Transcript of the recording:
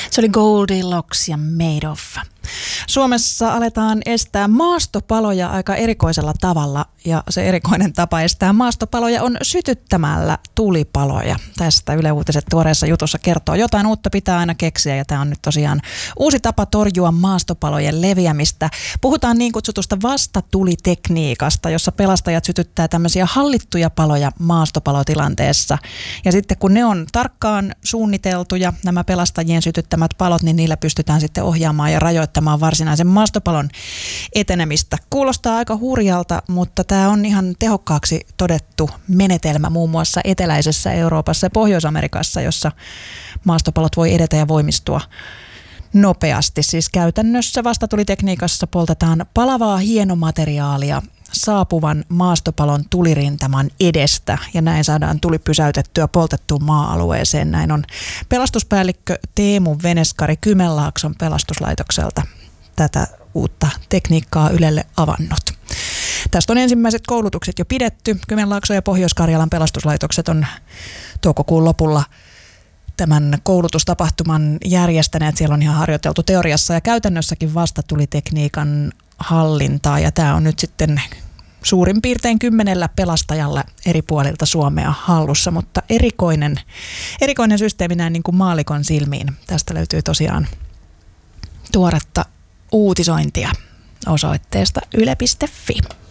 Se oli Goldilocks ja Madoff. Suomessa aletaan estää maastopaloja aika erikoisella tavalla, ja se erikoinen tapa estää maastopaloja on sytyttämällä tulipaloja. Tästä Yle Uutiset tuoreessa jutussa kertoo. Jotain uutta pitää aina keksiä, ja tämä on nyt tosiaan uusi tapa torjua maastopalojen leviämistä. Puhutaan niin kutsutusta vastatulitekniikasta, jossa pelastajat sytyttää tämmöisiä hallittuja paloja maastopalotilanteessa. Ja sitten kun ne on tarkkaan suunniteltuja, nämä pelastajien sytyttämät palot, niin niillä pystytään sitten ohjaamaan ja rajoittamaan varsinaisen maastopalon etenemistä. Kuulostaa aika hurjalta, mutta tämä on ihan tehokkaaksi todettu menetelmä muun muassa eteläisessä Euroopassa ja Pohjois-Amerikassa, jossa maastopalot voi edetä ja voimistua nopeasti. Siis käytännössä vastatulitekniikassa poltetaan palavaa hienomateriaalia saapuvan maastopalon tulirintaman edestä, ja näin saadaan tuli pysäytettyä poltettuun maa-alueeseen. Näin on pelastuspäällikkö Teemu Veneskari Kymenlaakson pelastuslaitokselta tätä uutta tekniikkaa Ylelle avannut. Tästä on ensimmäiset koulutukset jo pidetty. Kymenlaakson ja Pohjois-Karjalan pelastuslaitokset on toukokuun lopulla tämän koulutustapahtuman järjestäneet. Siellä on ihan harjoiteltu teoriassa ja käytännössäkin vastatulitekniikan hallintaa, ja tämä on nyt sitten suurin piirtein 10 pelastajalla eri puolilta Suomea hallussa, mutta erikoinen systeemi näin niin kuin maallikon silmiin. Tästä löytyy tosiaan tuoretta uutisointia osoitteesta yle.fi.